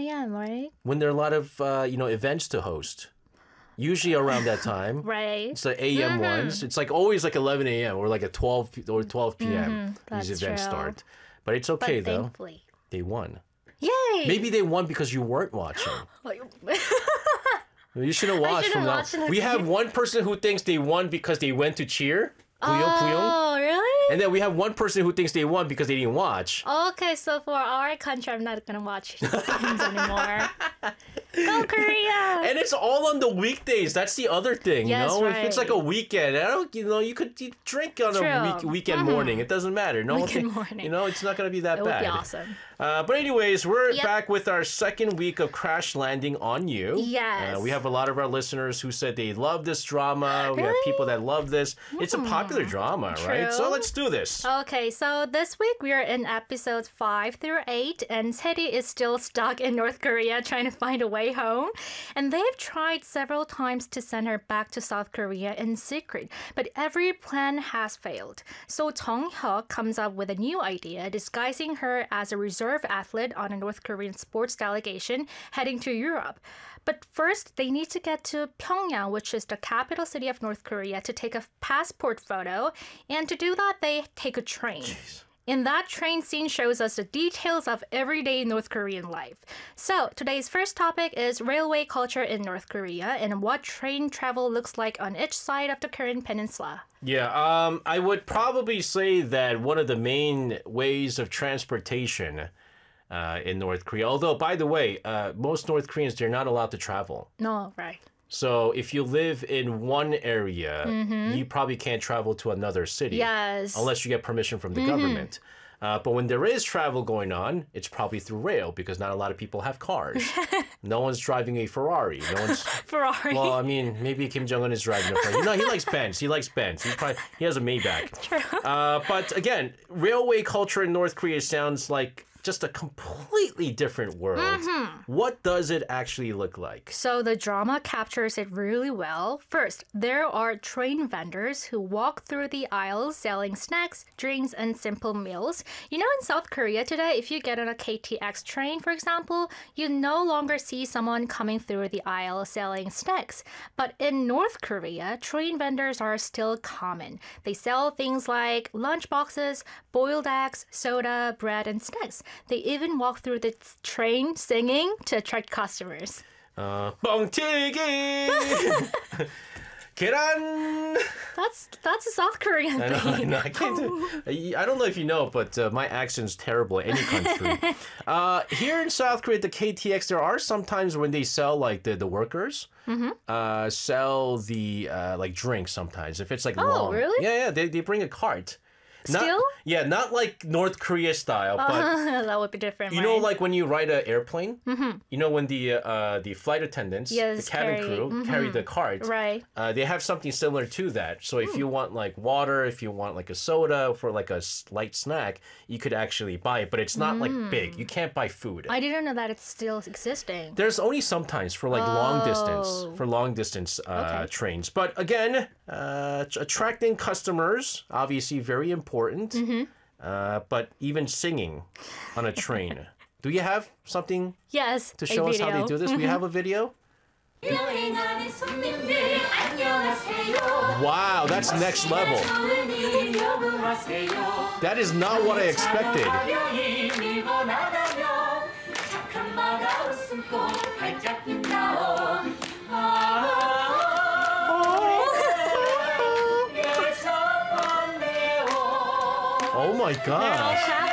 a.m., right? when there are a lot of events to host. Usually around that time. Right. It's the AM ones. It's like always like 11 a.m. or like a 12 or 12 p.m. These That's events true. start. But it's okay, But though. thankfully. They won. Yay! Maybe they won because you weren't watching. You should have watched should've from now. watched it. We have one person who thinks they won because they went to cheer. Puyong. Oh, really? And then we have one person who thinks they won because they didn't watch. Okay, so for our country, I'm not gonna watch games anymore. Go Korea! And it's all on the weekdays. That's the other thing, Yes, If it's like a right. weekend, you could drink on a True. weekend morning. It doesn't matter. No Weekend one, morning. it's not going to be that It bad. would be awesome. But anyways, we're Yep. back with our second week of Crash Landing on You. Yes. We have a lot of our listeners who said they love this drama. We have Really? people that love this. It's a popular drama, right? So True. let's do this. Okay, so this week we are in episodes 5 through 8, and Teddy is still stuck in North Korea trying to find a way home. And they've tried several times to send her back to South Korea in secret, but every plan has failed. So Jung Hyuk comes up with a new idea, disguising her as a reserve athlete on a North Korean sports delegation heading to Europe. But first, they need to get to Pyongyang, which is the capital city of North Korea, to take a passport photo. And to do that, they take a train. And that train scene shows us the details of everyday North Korean life. So today's first topic is railway culture in North Korea and what train travel looks like on each side of the Korean peninsula. Yeah, I would probably say that one of the main ways of transportation in North Korea, although, by the way, most North Koreans, they're not allowed to travel. No, right. So if you live in one area, you probably can't travel to another city. Yes. Unless you get permission from the government. But when there is travel going on, it's probably through rail because not a lot of people have cars. No one's driving a Ferrari. No one's. Ferrari. Well, I mean, maybe Kim Jong-un is driving a Ferrari. No, he likes Benz. He likes Benz. He has a Maybach. True. But again, railway culture in North Korea sounds like just a completely different world. What does it actually look like? So the drama captures it really well. First, there are train vendors who walk through the aisles selling snacks, drinks, and simple meals. You know, in South Korea today, if you get on a KTX train, for example, you no longer see someone coming through the aisle selling snacks. But in North Korea, train vendors are still common. They sell things like lunch boxes, boiled eggs, soda, bread, and snacks. They even walk through the train singing to attract customers. 뻥튀기! 계란! That's a South Korean thing. I can't do I don't know if you know, but my accent's terrible in any country. Here in South Korea, the KTX, there are some times when they sell like the workers sell the like drinks sometimes. If it's like long. Really? Yeah, they bring a cart. Still? Yeah, not like North Korea style, but That would be different, you know, right? like when you ride an airplane, you know, when the flight attendants, Yes, the cabin carry- crew carry the cart, Right. they have something similar to that. So if you want like water, if you want like a soda for like a light snack, you could actually buy it, but it's not like big. You can't buy food. I didn't know that it's still existing. There's only sometimes for like long distance trains. But again, attracting customers, obviously very important. But even singing on a train. Do you have something Yes, to show us how they do this? We have a video? 여행하는 손님들 안녕하세요. Wow, that's next level. 좋은 일 여부하세요. That is not what I expected. 가벼이 밀고 나가며 착한 바다 웃음꽃 활짝 핀다오. Oh my gosh.